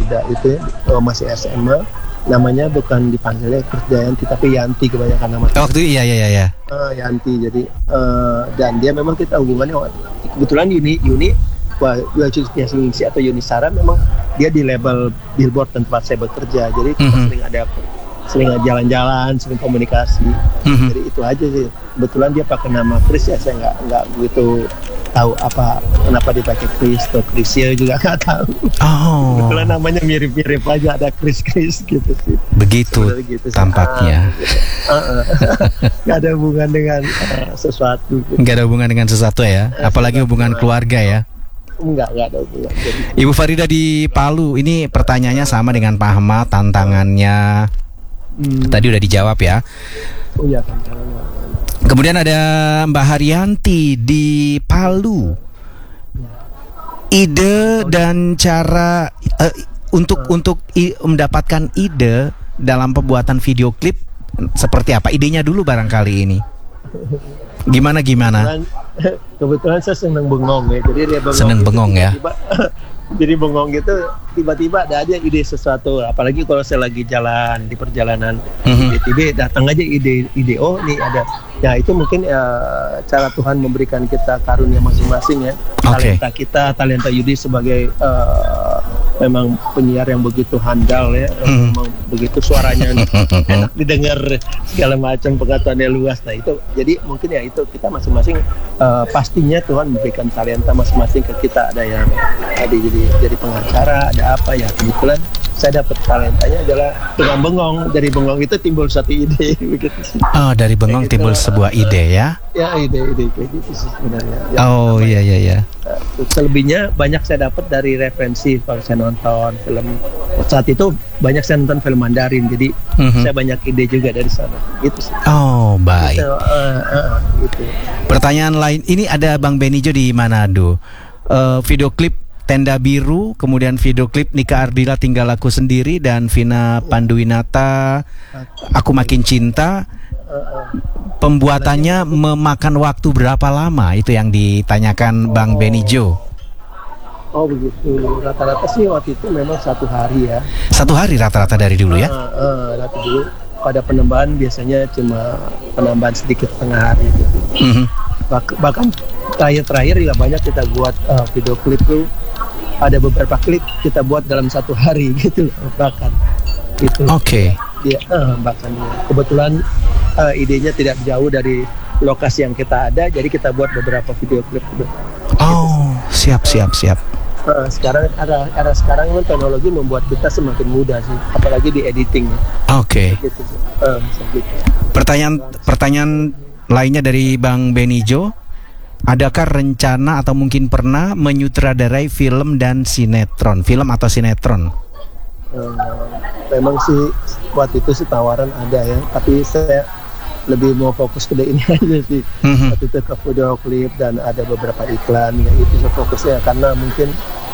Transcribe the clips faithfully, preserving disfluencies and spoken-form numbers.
muda itu uh, masih S M A, namanya bukan dipanggilnya Krisdayanti tapi Yanti kebanyakan nama. Oh, waktu iya iya iya ya. Uh, Yanti jadi uh, dan dia memang kita hubungannya kebetulan Yuni Yuni wah Yuni atau Yunisara memang dia di label Billboard tempat saya bekerja, jadi kita mm-hmm. sering ada sering jalan-jalan, sering komunikasi. Mm-hmm. Jadi itu aja sih. Kebetulan dia pakai nama Chris ya, saya nggak nggak begitu tahu apa kenapa dipakai Chris atau Chrisya juga nggak tahu. Oh. Kebetulan namanya mirip-mirip aja, ada Chris Chris gitu sih. Begitu gitu tampaknya. Ah, nggak ada hubungan dengan uh, sesuatu. Gitu. Nggak ada hubungan dengan sesuatu ya, apalagi hubungan keluarga ya. Enggak, enggak ada hubungan. Jadi, Ibu Farida di Palu, ini pertanyaannya sama dengan Pak Ahmad, tantangannya hmm. tadi udah dijawab ya. Oh iya, tantangannya. Kemudian ada Mbak Haryanti di Palu. Ide dan cara uh, untuk uh. untuk i, mendapatkan ide dalam pembuatan video klip seperti apa? Idenya dulu barangkali ini. Gimana gimana? Kebetulan, kebetulan saya seneng bengong ya. Jadi dia bengong. Seneng gitu, bengong ya. Tiba, jadi bengong gitu tiba-tiba ada aja ide sesuatu. Apalagi kalau saya lagi jalan di perjalanan, mm-hmm. tiba-tiba datang aja ide ide oh nih ada. Ya itu mungkin uh, cara Tuhan memberikan kita karunia masing-masing ya. Okay. Talenta kita, talenta Yudi sebagai uh, memang penyiar yang begitu handal ya, hmm. memang begitu suaranya enak didengar, segala macam pengetahuannya luas. Nah itu jadi mungkin ya itu kita masing-masing uh, pastinya Tuhan memberikan talenta masing-masing ke kita. Ada yang tadi jadi jadi pengacara, ada apa ya, kebetulan saya dapat talentanya adalah dengan bengong. Dari bengong itu timbul satu ide begitu sih. Oh, dari bengong timbul gitu, sebuah ide ya? Ya ide-ide kayak gitu sih sebenarnya. Ya, oh iya iya iya. Selebihnya banyak saya dapat dari referensi kalau saya nonton film. Saat itu banyak saya nonton film Mandarin, jadi mm-hmm. saya banyak ide juga dari sana. Gitu sih. Oh baik. Gitu, uh, uh, gitu. Pertanyaan lain, ini ada Bang Benijo di Manado. Uh, video klip Tenda Biru, kemudian video klip Nika Ardila Tinggal Aku Sendiri, dan Vina Panduwinata Aku Makin Cinta. Pembuatannya memakan waktu berapa lama? Itu yang ditanyakan Bang Benijo. Oh begitu. Rata-rata sih waktu itu memang satu hari ya. Satu hari rata-rata dari dulu ya? Uh, uh, rata dulu. Pada penambahan biasanya cuma penambahan sedikit setengah hari. Gitu. Mm-hmm. Bah- bahkan terakhir-terakhir juga banyak kita buat uh, video klip tuh. Ada beberapa klip kita buat dalam satu hari gitu bahkan gitu. Oke. Okay. Dia uh, bahkan kebetulan uh, idenya tidak jauh dari lokasi yang kita ada, jadi kita buat beberapa video klip. Oh, gitu. siap siap siap. Uh, sekarang era era sekarang kan teknologi membuat kita semakin mudah sih, apalagi di editing. Oke. Okay. Gitu, uh, gitu. Pertanyaan pertanyaan lainnya dari Bang Benijo. Adakah rencana atau mungkin pernah menyutradarai film dan sinetron, film atau sinetron? Hmm, memang sih waktu itu sih tawaran ada ya, tapi saya lebih mau fokus ke ini aja sih. Mm-hmm. Waktu itu ke video klip dan ada beberapa iklan, ya itu sih fokusnya karena mungkin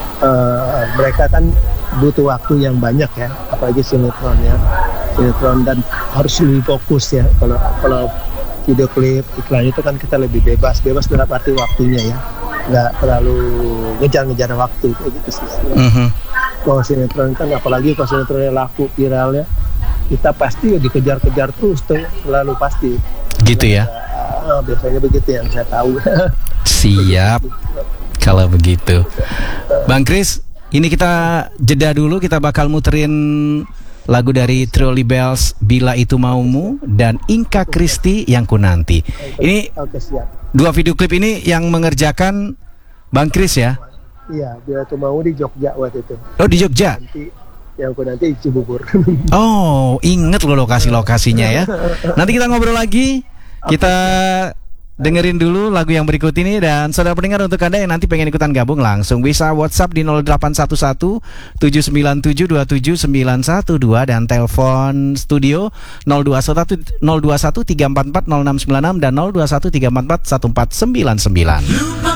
uh, mereka kan butuh waktu yang banyak ya, apalagi sinetron ya, sinetron dan harus lebih fokus ya. Kalau kalau video klip, iklan itu kan kita lebih bebas, bebas dalam arti waktunya ya, nggak terlalu ngejar-ngejar waktu kayak gitu sih. Mm-hmm. Kalau sinetron kan, apalagi kalau sinetronnya laku, viral ya, kita pasti ya dikejar-kejar terus tuh, selalu pasti. Gitu ya? Nah, biasanya begitu yang saya tahu. Siap, kalau begitu. Bang Chris, ini kita jeda dulu, kita bakal muterin lagu dari Trio Libels, Bila Itu Maumu, dan Inka Kristi Yang Ku Nanti. Ini Oke, siap. Dua video klip ini yang mengerjakan Bang Chris ya? Iya, Bila Itu Mau di Jogja waktu itu. Oh, di Jogja? Nanti, yang ku nanti di Cibubur. Oh, inget loh lokasi-lokasinya ya. Nanti kita ngobrol lagi. Kita dengerin dulu lagu yang berikut ini. Dan saudara pendengar, untuk Anda yang nanti pengen ikutan gabung, langsung bisa WhatsApp di nol delapan satu satu tujuh sembilan tujuh dua tujuh sembilan satu dua dan telepon studio nol dua satu tiga empat empat nol enam sembilan enam dan nol dua satu tiga empat empat satu empat sembilan sembilan.